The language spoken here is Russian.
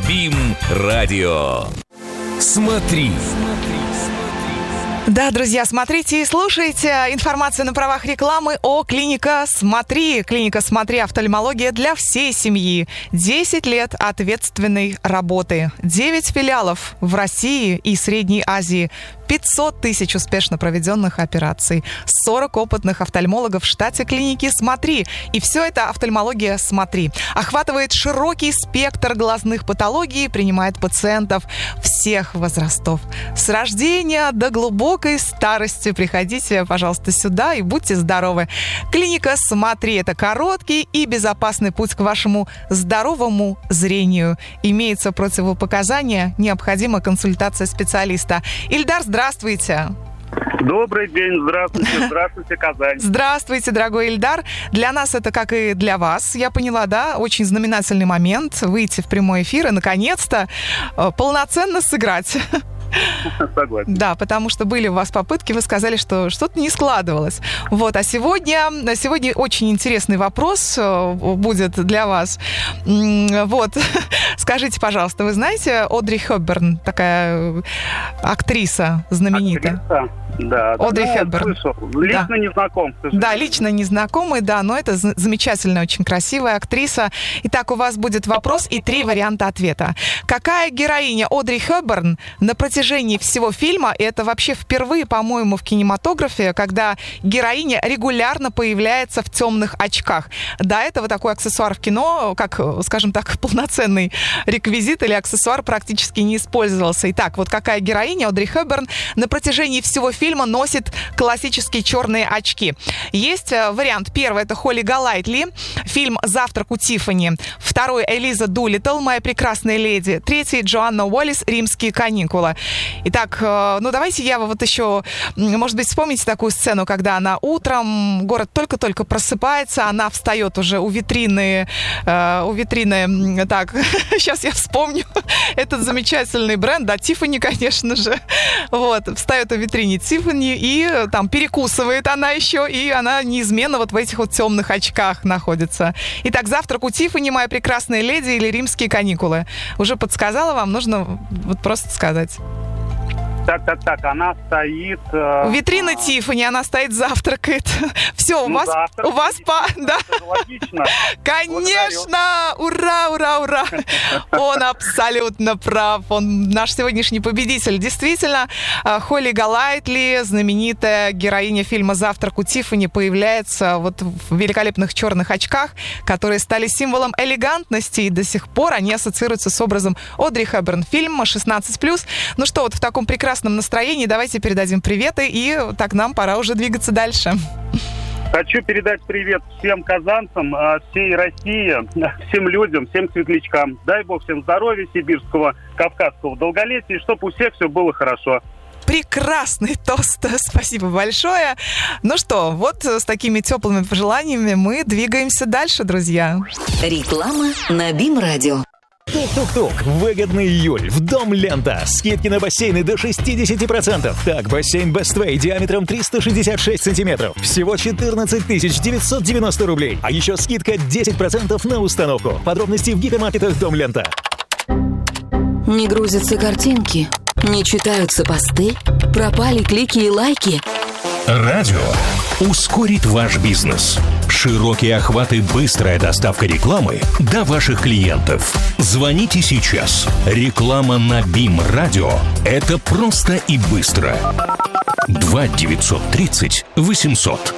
БИМ-радио. Смотри. Да, друзья, смотрите и слушайте информацию на правах рекламы о «Клиника Смотри». «Клиника Смотри» – офтальмология для всей семьи. 10 лет ответственной работы. 9 филиалов в России и Средней Азии. 500 тысяч успешно проведенных операций. 40 опытных офтальмологов в штате клиники «Смотри». И все это офтальмология «Смотри». Охватывает широкий спектр глазных патологий, принимает пациентов всех возрастов. С рождения до глубокой старости приходите, пожалуйста, сюда и будьте здоровы. Клиника «Смотри» – это короткий и безопасный путь к вашему здоровому зрению. Имеются противопоказания, необходима консультация специалиста. Ильдар, здравствуйте. Добрый день, здравствуйте, Казань. Здравствуйте, дорогой Ильдар. Для нас это, как и для вас, я поняла, да, очень знаменательный момент выйти в прямой эфир и, наконец-то, полноценно сыграть. Согласен. Да, потому что были у вас попытки, вы сказали, что что-то не складывалось. Вот, а сегодня очень интересный вопрос будет для вас. Вот, скажите, пожалуйста, вы знаете Одри Хепберн, такая актриса знаменитая? Актриса? Да. Одри Хепберн. Лично не знаком. Да, лично не знакомый, да, но это замечательная, очень красивая актриса. Итак, у вас будет вопрос и 3 варианта ответа. Какая героиня Одри Хепберн на протяжении всего фильма, и это вообще впервые, по-моему, в кинематографе, когда героиня регулярно появляется в темных очках. До этого такой аксессуар в кино, как, скажем так, полноценный реквизит или аксессуар практически не использовался. Итак, вот какая героиня Одри Хепберн на протяжении всего фильма носит классические черные очки? Есть вариант. Первый — это Холли Голлайтли, фильм «Завтрак у Тиффани». Второй — Элиза Дулиттл, «Моя прекрасная леди». Третий — Джоанна Уоллес, «Римские каникулы». Итак, ну давайте я вот еще, может быть, вспомните такую сцену, когда она утром, город только-только просыпается, она встает уже у витрины, так, сейчас я вспомню, этот замечательный бренд, да, Тиффани, конечно же, вот, встает у витрине Тиффани и там перекусывает она еще, и она неизменно вот в этих вот темных очках находится. Итак, «Завтрак у Тиффани», «Моя прекрасная леди» или «Римские каникулы». Уже подсказала вам, нужно вот просто сказать. Так, она стоит... У витрины Тиффани, она стоит, завтракает. Все, у вас да? Логично. Конечно! Ура! Он абсолютно прав. Он наш сегодняшний победитель. Действительно, Холли Голлайтли, знаменитая героиня фильма «Завтрак у Тиффани», появляется вот в великолепных черных очках, которые стали символом элегантности, и до сих пор они ассоциируются с образом Одри Хепберн. Фильм 16+. Ну что, вот в таком прекрасном настроении давайте передадим приветы, и так нам пора уже двигаться дальше. Хочу передать привет всем казанцам, всей России, всем людям, всем светлячкам. Дай Бог всем здоровья сибирского, кавказского долголетия, и чтобы у всех все было хорошо. Прекрасный тост, спасибо большое. Ну что, вот с такими теплыми пожеланиями мы двигаемся дальше, друзья. Реклама на БИМ-радио. Тук-тук-тук. Выгодный июль. В Дом Лента. Скидки на бассейны до 60%. Так, бассейн Best Way диаметром 366 сантиметров. Всего 14 990 рублей. А еще скидка 10% на установку. Подробности в гипермаркетах Дом Лента. Не грузятся картинки, не читаются посты, пропали клики и лайки. Радио ускорит ваш бизнес. Широкие охваты, быстрая доставка рекламы до ваших клиентов. Звоните сейчас. Реклама на БИМ-радио – это просто и быстро. 2 930 800.